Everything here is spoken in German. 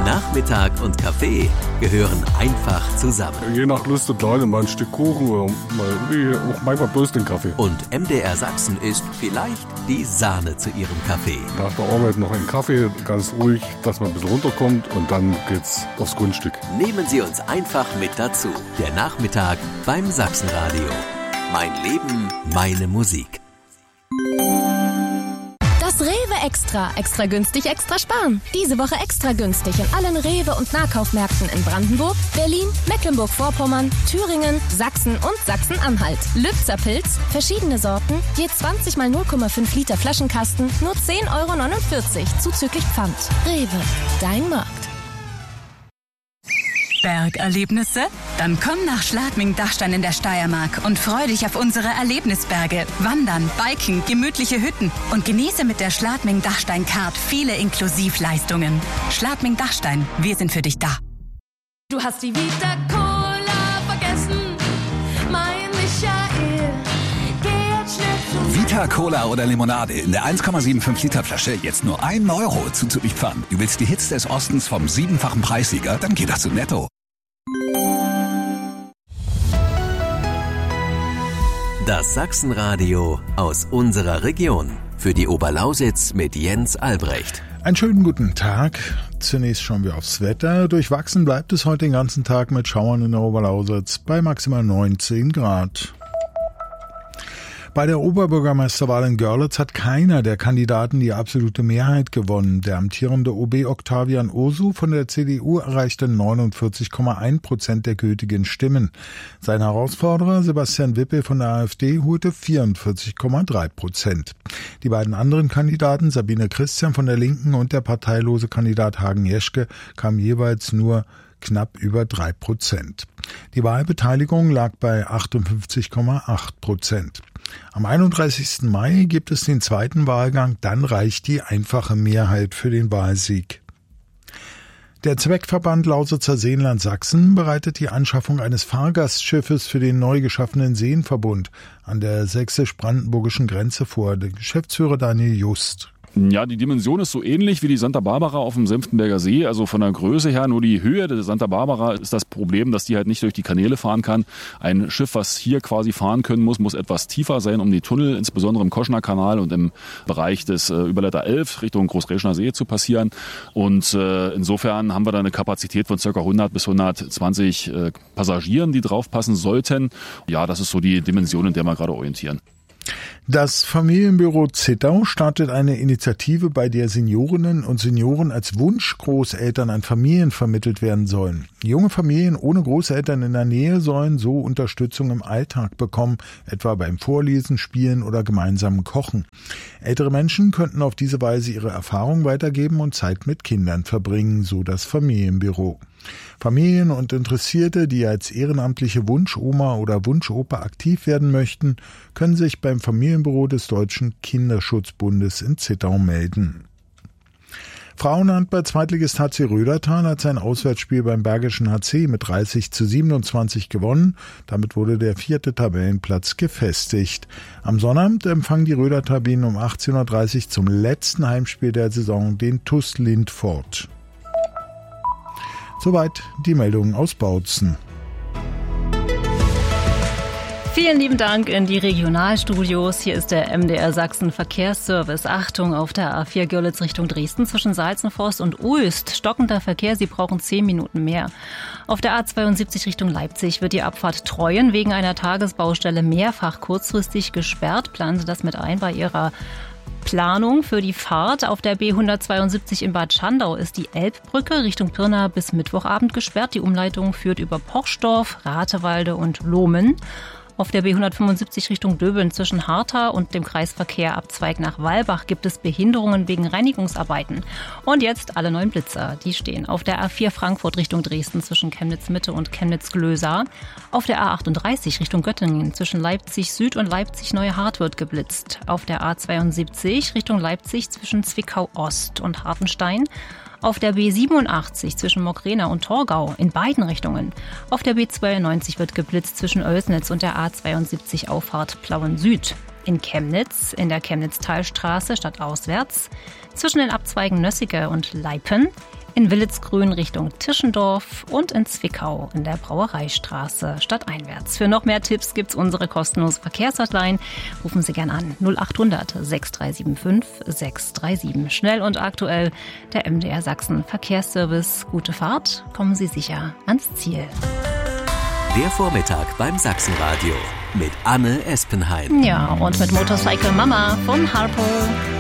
Nachmittag und Kaffee gehören einfach zusammen. Je nach Lust und Laune mal ein Stück Kuchen oder auch manchmal bloß den Kaffee. Und MDR Sachsen ist vielleicht die Sahne zu ihrem Kaffee. Nach der Arbeit noch einen Kaffee, ganz ruhig, dass man ein bisschen runterkommt und dann geht's aufs Grundstück. Nehmen Sie uns einfach mit dazu. Der Nachmittag beim Sachsenradio. Mein Leben, meine Musik. Das Rewe Extra. Extra günstig, extra sparen. Diese Woche extra günstig in allen Rewe- und Nahkaufmärkten in Brandenburg, Berlin, Mecklenburg-Vorpommern, Thüringen, Sachsen und Sachsen-Anhalt. Lübzer Pilz, verschiedene Sorten, je 20 mal 0,5 Liter Flaschenkasten, nur 10,49 € zuzüglich Pfand. Rewe, dein Markt. Bergerlebnisse? Dann komm nach Schladming-Dachstein in der Steiermark und freu dich auf unsere Erlebnisberge. Wandern, Biken, gemütliche Hütten und genieße mit der Schladming-Dachstein-Card viele Inklusivleistungen. Schladming-Dachstein, wir sind für dich da. Du hast die Vita Cola vergessen, mein Michael. Geh jetzt schnell zu Vita Cola oder Limonade in der 1,75 Liter Flasche jetzt nur 1 € zuzüglich Pfand. Du willst die Hits des Ostens vom 7-fachen Preissieger? Dann geh doch zu Netto. Das Sachsenradio aus unserer Region. Für die Oberlausitz mit Jens Albrecht. Einen schönen guten Tag. Zunächst schauen wir aufs Wetter. Durchwachsen bleibt es heute den ganzen Tag mit Schauern in der Oberlausitz bei maximal 19 Grad. Bei der Oberbürgermeisterwahl in Görlitz hat keiner der Kandidaten die absolute Mehrheit gewonnen. Der amtierende OB Octavian Ursu von der CDU erreichte 49,1% der gültigen Stimmen. Sein Herausforderer Sebastian Wippel von der AfD holte 44,3%. Die beiden anderen Kandidaten, Sabine Christian von der Linken und der parteilose Kandidat Hagen Jeschke, kamen jeweils nur knapp über 3%. Die Wahlbeteiligung lag bei 58,8%. Am 31. Mai gibt es den zweiten Wahlgang, dann reicht die einfache Mehrheit für den Wahlsieg. Der Zweckverband Lausitzer Seenland-Sachsen bereitet die Anschaffung eines Fahrgastschiffes für den neu geschaffenen Seenverbund an der sächsisch-brandenburgischen Grenze vor. Der Geschäftsführer Daniel Just. Ja, die Dimension ist so ähnlich wie die Santa Barbara auf dem Senftenberger See, also von der Größe her. Nur die Höhe der Santa Barbara ist das Problem, dass die halt nicht durch die Kanäle fahren kann. Ein Schiff, was hier quasi fahren können muss etwas tiefer sein, um die Tunnel, insbesondere im Koschner Kanal und im Bereich des Überleiter 11 Richtung Großreschner See zu passieren. Und insofern haben wir da eine Kapazität von ca. 100 bis 120 Passagieren, die draufpassen sollten. Ja, das ist so die Dimension, in der wir gerade orientieren. Das Familienbüro Zittau startet eine Initiative, bei der Seniorinnen und Senioren als Wunschgroßeltern an Familien vermittelt werden sollen. Junge Familien ohne Großeltern in der Nähe sollen so Unterstützung im Alltag bekommen, etwa beim Vorlesen, Spielen oder gemeinsamen Kochen. Ältere Menschen könnten auf diese Weise ihre Erfahrung weitergeben und Zeit mit Kindern verbringen, so das Familienbüro. Familien und Interessierte, die als ehrenamtliche Wunschoma oder Wunschopa aktiv werden möchten, können sich beim Familienbüro des Deutschen Kinderschutzbundes in Zittau melden. Frauenhandball-Zweitligist HC Rödertal hat sein Auswärtsspiel beim Bergischen HC mit 30:27 gewonnen. Damit wurde der 4. Tabellenplatz gefestigt. Am Sonnabend empfangen die Rödertalbienen um 18:30 Uhr zum letzten Heimspiel der Saison den TuS Lindfort. Soweit die Meldungen aus Bautzen. Vielen lieben Dank in die Regionalstudios. Hier ist der MDR Sachsen Verkehrsservice. Achtung, auf der A4 Görlitz Richtung Dresden zwischen Salzenforst und Uelst. Stockender Verkehr, Sie brauchen 10 Minuten mehr. Auf der A72 Richtung Leipzig wird die Abfahrt Treuen wegen einer Tagesbaustelle mehrfach kurzfristig gesperrt. Planen Sie das mit ein bei Ihrer Planung für die Fahrt. Auf der B172 in Bad Schandau ist die Elbbrücke Richtung Pirna bis Mittwochabend gesperrt. Die Umleitung führt über Pochsdorf, Ratewalde und Lohmen. Auf der B175 Richtung Döbeln zwischen Hartha und dem Kreisverkehr Abzweig nach Walbach gibt es Behinderungen wegen Reinigungsarbeiten. Und jetzt alle neuen Blitzer. Die stehen auf der A4 Frankfurt Richtung Dresden zwischen Chemnitz Mitte und Chemnitz Glösa. Auf der A38 Richtung Göttingen zwischen Leipzig Süd und Leipzig Neuhardt wird geblitzt. Auf der A72 Richtung Leipzig zwischen Zwickau Ost und Hartenstein. Auf der B87 zwischen Mockrena und Torgau in beiden Richtungen. Auf der B92 wird geblitzt zwischen Oelsnitz und der A72 Auffahrt Plauen Süd. In Chemnitz, in der Chemnitz-Talstraße stadtauswärts, zwischen den Abzweigen Nössige und Leipen. in Willitsgrün Richtung Tischendorf und in Zwickau in der Brauereistraße stadteinwärts. Für noch mehr Tipps gibt's unsere kostenlose Verkehrshotline. Rufen Sie gern an 0800 6375 637. Schnell und aktuell der MDR Sachsen Verkehrsservice. Gute Fahrt, kommen Sie sicher ans Ziel. Der Vormittag beim Sachsenradio mit Anne Espenheim. Ja, und mit Motorcycle Mama von Harpo.